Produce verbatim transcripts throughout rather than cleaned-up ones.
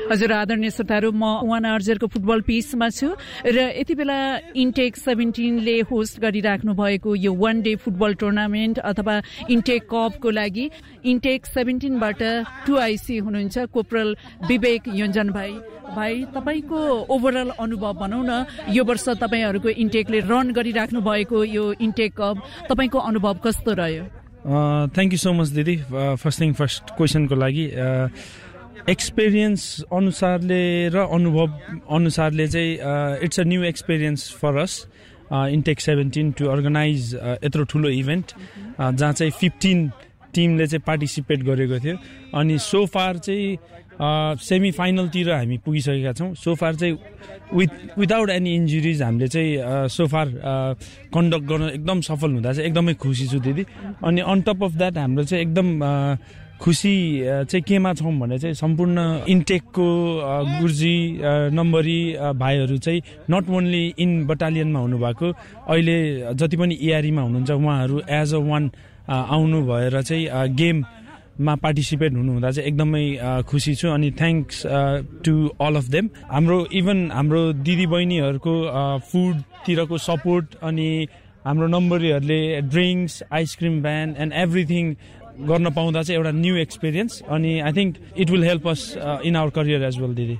हजुर आदरणीय श्रोताहरू, म वान आर्जरको फुटबल पिचमा छु र यति बेला इन्टेक सेभेन्टिनले होस्ट गरिराख्नु भएको यो वान डे फुटबल टुर्नामेन्ट अथवा इन्टेक कपको लागि इन्टेक सेभेन्टिनबाट टु आइसी हुनुहुन्छ कोपरल विवेक योन्जन भाइ। भाइ, तपाईँको ओभरअल अनुभव भनौँ न, यो वर्ष तपाईँहरूको इन्टेकले रन गरिराख्नु भएको यो इन्टेक कप तपाईँको अनुभव कस्तो रह्यो? थ्याङ्क यू सो मच दिदी। फर्स्ट थिङ फर्स्ट क्वेसनको लागि एक्सपिरियन्स अनुसारले र अनुभव अनुसारले चाहिँ it's a new experience for us intake seventeen to organise यत्रो ठुलो इभेन्ट जहाँ चाहिँ फिफ्टिन टिमले चाहिँ पार्टिसिपेट गरेको थियो। अनि सो फार चाहिँ सेमी फाइनलतिर हामी पुगिसकेका छौँ। सो फार चाहिँ विथ विदाउट एनी इन्जुरिज हामीले चाहिँ सो फार कन्डक्ट गर्न एकदम सफल हुँदा चाहिँ एकदमै खुसी छु दिदी। अनि अन टप अफ द्याट हाम्रो चाहिँ एकदम खुसी चाहिँ केमा छौँ भने चाहिँ सम्पूर्ण इन्टेकको गुर्जी नम्बरी भाइहरू चाहिँ नट ओन्ली इन बटालियनमा हुनुभएको, अहिले जति पनि इआरईमा हुनुहुन्छ उहाँहरू एज अ वान आउनु भएर चाहिँ गेममा पार्टिसिपेट हुनुहुँदा चाहिँ एकदमै खुसी छु। अनि thanks to all of them. हाम्रो इभन हाम्रो दिदीबहिनीहरूको फुडतिरको सपोर्ट अनि हाम्रो नम्बरीहरूले drinks ice cream van and everything गर्न पाउँदा चाहिँ एउटा न्यू एक्सपिरियन्स। अनि I think it will help us in our career as well दिदी।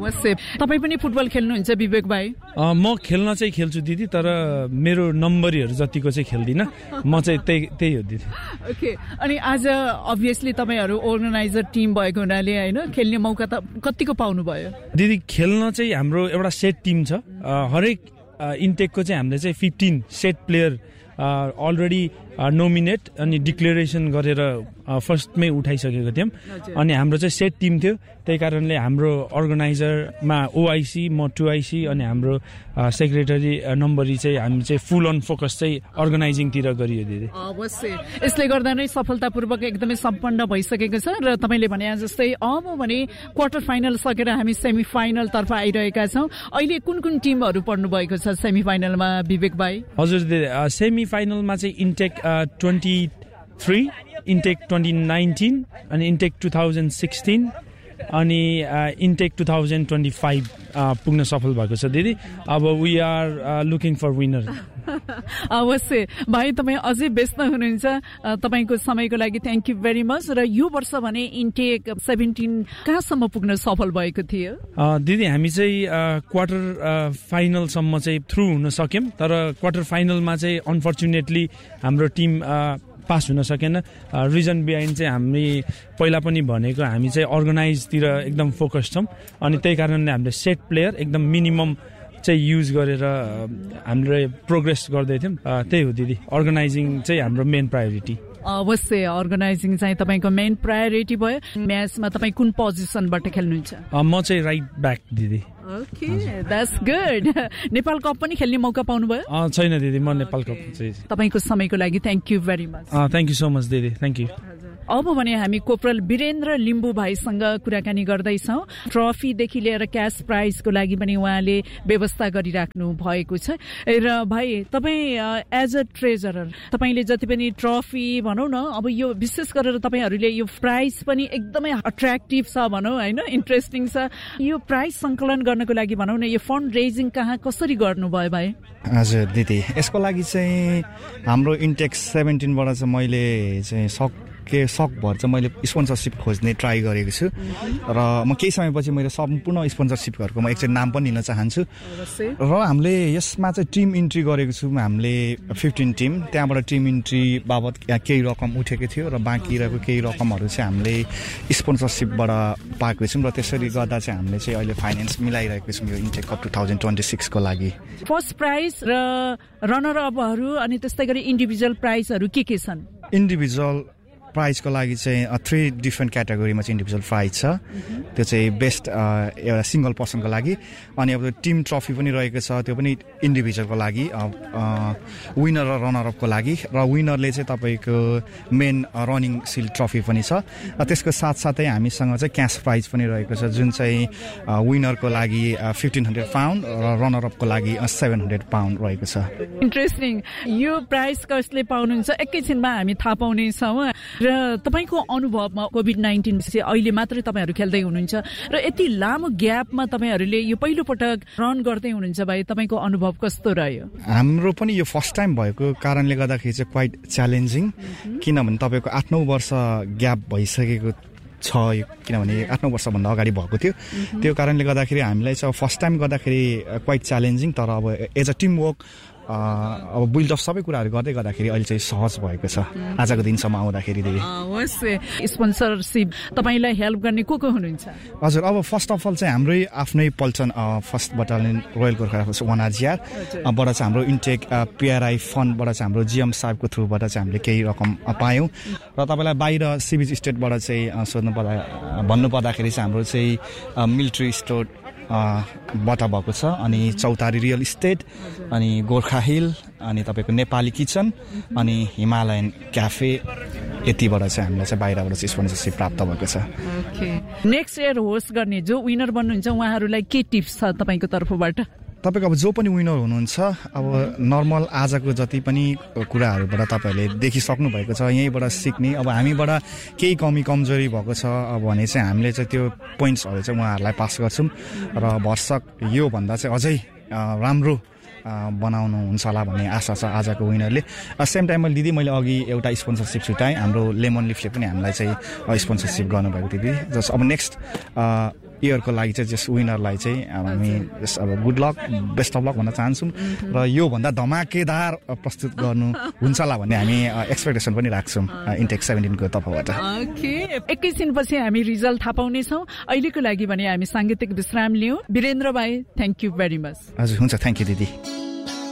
तपाईँ पनि फुटबल खेल्नुहुन्छ विवेक भाइ? म खेल्न चाहिँ खेल्छु दिदी, तर मेरो नम्बरीहरू जतिको चाहिँ खेल्दिनँ, म चाहिँ त्यही त्यही हो दिदी। ओके, अनि आज अभियसली तपाईँहरू अर्गनाइजर टिम भएको हुनाले होइन खेल्ने मौका त कतिको पाउनुभयो? दिदी खेल्न चाहिँ हाम्रो एउटा सेट टिम छ। हरेक इन्टेकको चाहिँ हामीले चाहिँ fifteen set player already nominate अनि डिक्लेरेसन गरेर फर्स्टमै उठाइसकेको थियौँ। अनि हाम्रो चाहिँ सेट टिम थियो, त्यही कारणले हाम्रो अर्गनाइजरमा ओआइसी म टु आइसी अनि हाम्रो सेक्रेटरी नम्बरी चाहिँ हामी चाहिँ फुल अन फोकस चाहिँ अर्गनाइजिङतिर गरियो दिदी। अवश्य यसले गर्दा नै सफलतापूर्वक एकदमै सम्पन्न भइसकेको छ र तपाईँले भने जस्तै अब भने क्वार्टर फाइनल सकेर हामी सेमी फाइनलतर्फ आइरहेका छौँ। अहिले कुन कुन टिमहरू पर्नु भएको छ सेमी फाइनलमा विवेक भाइ? हजुर दिदी, सेमी फाइनलमा चाहिँ intake twenty three intake twenty nineteen अनि इन्टेक टु थाउजन्ड सिक्सटिन अनि intake two thousand twenty five पुग्न सफल भएको छ दिदी। अब we are looking for winner. अवश्य भाइ, तपाईँ अझै व्यस्त हुनुहुन्छ, तपाईँको समयको लागि थ्याङ्क यू भेरी मच। र यो वर्ष भने इन्टेक सेभेन्टिन कहाँसम्म पुग्न सफल भएको थियो? दिदी हामी चाहिँ क्वार्टर फाइनलसम्म चाहिँ थ्रु हुन सक्यौँ, तर क्वार्टर फाइनलमा चाहिँ अनफर्चुनेटली हाम्रो टिम पास हुन सकेन। रिजन बिहाइन्ड चाहिँ हामी पहिला पनि भनेको हामी चाहिँ अर्गनाइजतिर एकदम फोकस छौँ, अनि त्यही कारणले हामीले सेट प्लेयर एकदम मिनिमम चाहिँ युज गरेर हामीले प्रोग्रेस गर्दैथ्यौँ। त्यही हो दिदी, अर्गनाइजिङ चाहिँ हाम्रो मेन प्रायोरिटी। अवश्य अर्गनाइजिङ चाहिँ तपाईँको मेन प्रायोरिटी भयो। म्याचमा तपाईँ कुन पोजिसनबाट खेल्नुहुन्छ? म चाहिँ राइट ब्याक दिदी। Okay, that's good. Nepal cup पनि खेल्ने मौका पाउनुभयो? छैन दिदी, म नेपाल कप चाहिँ। तपाईँको समयको लागि thank you very much. Thank you so much दिदी, थ्याङ्क यू। अब भने हामी कोपरल वीरेन्द्र लिम्बू भाइसँग कुराकानी गर्दैछौँ। ट्रफीदेखि लिएर क्यास प्राइजको लागि पनि उहाँले व्यवस्था गरिराख्नु भएको छ। र भाइ, तपाईँ एज अ ट्रेजरर तपाईँले जति पनि ट्रफी भनौँ न, अब यो विशेष गरेर तपाईँहरूले यो प्राइज पनि एकदमै अट्र्याक्टिभ छ भनौँ होइन, इन्ट्रेस्टिङ छ। यो प्राइज सङ्कलन गर्नको लागि भनौँ न, यो फन्ड रेजिङ कहाँ कसरी गर्नुभयो भाइ? हजुर दिदी, यसको लागि चाहिँ हाम्रो इन्टेक सेभेन्टिनबाट चाहिँ मैले चाहिँ सक के सक भएर चाहिँ मैले स्पोन्सरसिप खोज्ने ट्राई गरेको छु र म केही समयपछि मैले सम्पूर्ण स्पोन्सरसिपहरूको म एकचोटि नाम पनि लिन चाहन्छु। र हामीले यसमा चाहिँ टिम इन्ट्री गरेको छौँ, हामीले फिफ्टिन टिम, त्यहाँबाट टिम इन्ट्री बाबत केही रकम उठेको थियो र बाँकी रहेको केही रकमहरू चाहिँ हामीले स्पोन्सरसिपबाट पाएको छौँ र त्यसरी गर्दा चाहिँ हामीले चाहिँ अहिले फाइनेन्स मिलाइरहेको छौँ यो intake cup two thousand twenty सिक्सको लागि। फर्स्ट प्राइज र रनर अपहरू अनि त्यस्तै गरी इन्डिभिजुअल प्राइजहरू के के छन्? इन्डिभिजुअल प्राइजको लागि चाहिँ थ्री डिफ्रेन्ट क्याटेगोरीमा चाहिँ इन्डिभिजुअल प्राइज छ। त्यो चाहिँ बेस्ट एउटा सिङ्गल पर्सनको लागि, अनि अब टिम ट्रफी पनि रहेको छ, त्यो पनि इन्डिभिजुअलको लागि, विनर र रनरअपको लागि। र विनरले चाहिँ तपाईँको मेन रनिङ सिल्ड ट्रफी पनि छ। र त्यसको साथसाथै हामीसँग चाहिँ क्यास प्राइज पनि रहेको छ, जुन चाहिँ विनरको लागि फिफ्टिन हन्ड्रेड पाउन्ड र रनरअपको लागि सेभेन हन्ड्रेड पाउन्ड रहेको छ। इन्ट्रेस्टिङ। यो प्राइज कसले पाउनुहुन्छ एकैछिनमा हामी थाहा पाउनेछौँ। र र तपाईँको अनुभवमा कोभिड नाइन्टिन पछि अहिले मात्रै तपाईँहरू खेल्दै हुनुहुन्छ र यति लामो ग्यापमा तपाईँहरूले यो पहिलो पटक रन गर्दै हुनुहुन्छ भए तपाईँको अनुभव कस्तो रह्यो? हाम्रो पनि यो फर्स्ट टाइम भएको कारणले गर्दाखेरि चाहिँ क्वाइट च्यालेन्जिङ, किनभने तपाईँको आठ नौ वर्ष ग्याप भइसकेको छ, किनभने आठ नौ वर्षभन्दा अगाडि भएको थियो। त्यो कारणले गर्दाखेरि हामीलाई चाहिँ फर्स्ट टाइम गर्दाखेरि क्वाइट च्यालेन्जिङ, तर अब एज अ टिम वर्क अब बिल्ड अफ सबै कुराहरू गर्दै गर्दाखेरि अहिले चाहिँ सहज भएको छ आजको दिनसम्म आउँदाखेरि। स्पोन्सरसिप तपाईँलाई हेल्प गर्ने को को हुनुहुन्छ? हजुर, अब फर्स्ट अफ अल चाहिँ हाम्रै आफ्नै पल्टन first battalion royal Gorkha one आरजिआर बाट चाहिँ हाम्रो इन्टेक पिआरआई फन्डबाट चाहिँ हाम्रो जिएम साहबको थ्रुबाट चाहिँ हामीले केही रकम पायौँ। र तपाईँलाई बाहिर सिबिज स्टेटबाट चाहिँ सोध्नु पर्दा भन्नु पर्दाखेरि चाहिँ हाम्रो चाहिँ मिलिट्री स्टोर बाट भएको छ, अनि चौतारी रियल इस्टेट, अनि गोर्खा हिल, अनि तपाईँको नेपाली किचन, अनि हिमालयन क्याफे, यतिबाट चाहिँ हामीलाई चाहिँ बाहिरबाट चाहिँ स्पोन्सरसिप प्राप्त भएको छ। नेक्स्ट इयर होस्ट गर्ने जो विनर बन्नुहुन्छ उहाँहरूलाई के टिप्स छ तपाईँको तर्फबाट? तपाईँको अब जो पनि विनर हुनुहुन्छ, अब नर्मल आजको जति पनि कुराहरूबाट तपाईँहरूले देखिसक्नु भएको छ, यहीँबाट सिक्ने। अब हामीबाट केही कमी कमजोरी भएको छ अब भने चाहिँ हामीले चाहिँ त्यो पोइन्ट्सहरू चाहिँ उहाँहरूलाई पास गर्छौँ र भरसक योभन्दा चाहिँ अझै राम्रो बनाउनु हुन्छ होला भन्ने आशा छ आजको विनरले। सेम टाइममा दिदी मैले अघि एउटा स्पोन्सरसिप छुट्याएँ, हाम्रो लेमन लिफले पनि हामीलाई चाहिँ स्पोन्सरसिप गर्नुभएको दिदी। जस अब नेक्स्ट इयरको लागि चाहिँ जस विनरलाई चाहिँ हामी जस अब good lock, best of lock भन्न चाहन्छौँ र योभन्दा धमाकेदार प्रस्तुत गर्नु हुन्छ होला भन्ने हामी एक्सपेक्टेसन पनि राख्छौँ इन्टेक सेभेन्टिनको तर्फबाट। ओके, एकैछिनपछि हामी रिजल्ट थाहा पाउनेछौँ। अहिलेको लागि भने हामी साङ्गीतिक विश्राम लियौँ। वीरेन्द्र भाइ, थ्याङ्क यू भेरी मच। हजुर, हुन्छ, थ्याङ्क यू दिदी।